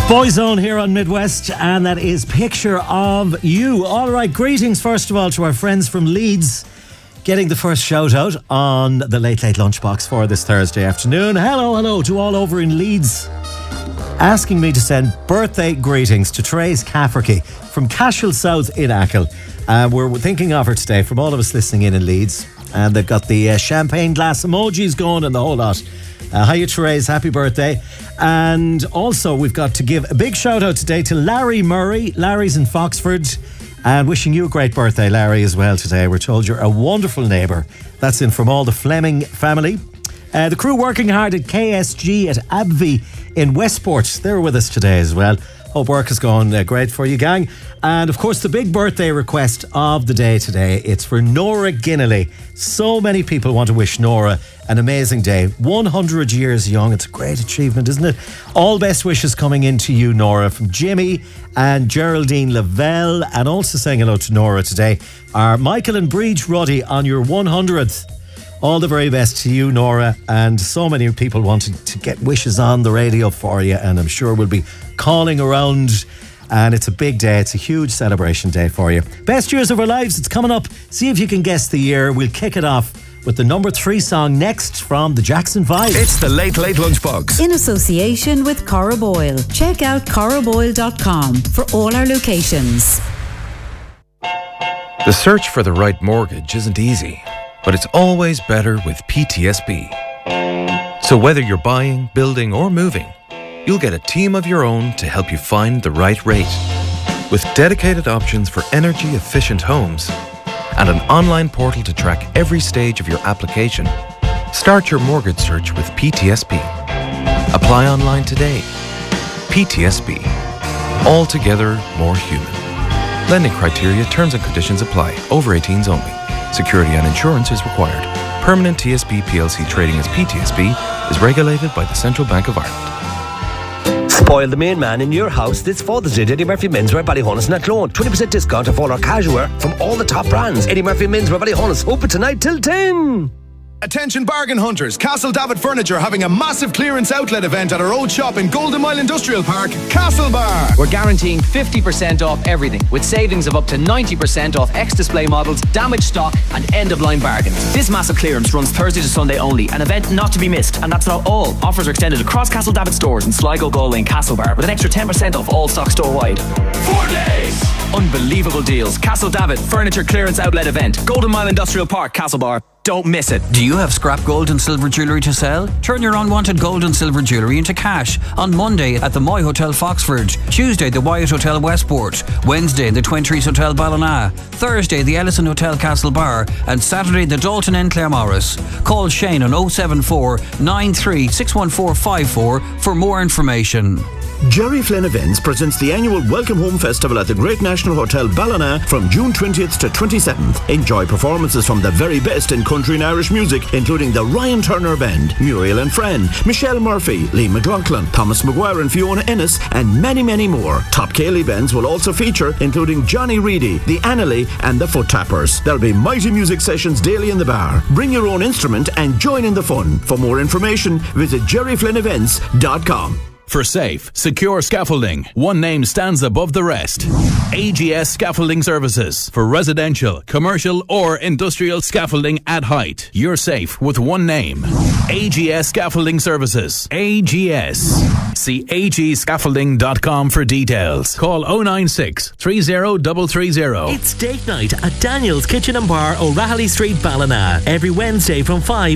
Boyzone here on Midwest, and that is Picture of You. All right, greetings first of all to our friends from Leeds, getting the first shout out on the Late Late Lunchbox for this Thursday afternoon. Hello to all over in Leeds, asking me to send birthday greetings to Therese Cafferty from Cashel South in Achill. We're thinking of her today from all of us listening in Leeds, and they've got the champagne glass emojis going and the whole lot. Hiya Therese, happy birthday. And also we've got to give a big shout out today to Larry Murray. Larry's in Foxford, and wishing you a great birthday, Larry, as well today. We're told you're a wonderful neighbour. That's in from all the Fleming family. The crew working hard at KSG at Abvie in Westport, they're with us today as well. Hope work is going great for you, gang. And of course, the big birthday request of the day today, it's for Nora Ginnelly. So many people want to wish Nora an amazing day. 100 years young. It's a great achievement, isn't it? All best wishes coming in to you, Nora, from Jimmy and Geraldine Lavelle. And also saying hello to Nora today are Michael and Breach Ruddy on your 100th. All the very best to you, Nora, and so many people wanted to get wishes on the radio for you, and I'm sure we'll be calling around, and it's a big day. It's a huge celebration day for you. Best years of our lives, it's coming up. See if you can guess the year. We'll kick it off with the number 3 song next from the Jackson 5. It's the Late Late Lunchbox. In association with Cora Boyle. Check out coraboyle.com for all our locations. The search for the right mortgage isn't easy, but it's always better with PTSB. So whether you're buying, building or moving, you'll get a team of your own to help you find the right rate. With dedicated options for energy-efficient homes and an online portal to track every stage of your application, start your mortgage search with PTSB. Apply online today. PTSB. Altogether more human. Lending criteria, terms and conditions apply. Over 18s only. Security and insurance is required. Permanent TSB PLC trading as PTSB is regulated by the Central Bank of Ireland. Spoil the main man in your house this Father's Day. Eddie Murphy Menswear, Ballyhonus and Athlone. 20% discount off all our casual wear from all the top brands. Eddie Murphy Menswear, Ballyhonus. Open tonight till 10. Attention bargain hunters, Castle David Furniture having a massive clearance outlet event at our old shop in Golden Mile Industrial Park, Castlebar. We're guaranteeing 50% off everything, with savings of up to 90% off ex-display models, damaged stock and end-of-line bargains. This massive clearance runs Thursday to Sunday only, an event not to be missed. And that's not all. Offers are extended across Castle David stores in Sligo, Galway and Castlebar, with an extra 10% off all stock store-wide. 4 days! Unbelievable deals. Castle David Furniture Clearance Outlet Event, Golden Mile Industrial Park, Castlebar. Don't miss it. Do you have scrap gold and silver jewellery to sell? Turn your unwanted gold and silver jewellery into cash on Monday at the Moy Hotel Foxford, Tuesday the Wyatt Hotel Westport, Wednesday the Twin Trees Hotel Ballina, Thursday the Ellison Hotel Castlebar and Saturday the Dalton Inn Claremorris. Call Shane on 074 93 61454 for more information. Jerry Flynn Events presents the annual Welcome Home Festival at the Great National Hotel Ballina from June 20th to 27th. Enjoy performances from the very best in country and Irish music, including the Ryan Turner Band, Muriel and Friend, Michelle Murphy, Lee McLaughlin, Thomas Maguire and Fiona Ennis, and many, many more. Top Cayley bands will also feature, including Johnny Reedy, the Annalee and the Foot Tappers. There'll be mighty music sessions daily in the bar. Bring your own instrument and join in the fun. For more information, visit jerryflynnevents.com. For safe, secure scaffolding, one name stands above the rest. AGS Scaffolding Services. For residential, commercial or industrial scaffolding at height. You're safe with one name. AGS Scaffolding Services. AGS. See agscaffolding.com for details. Call 096 30330. It's date night at Daniel's Kitchen and Bar, O'Rahilly Street, Ballina. Every Wednesday from 5